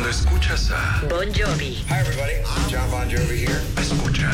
escuchas a Bon Jovi. Hi everybody, John Bon Jovi here. Escucha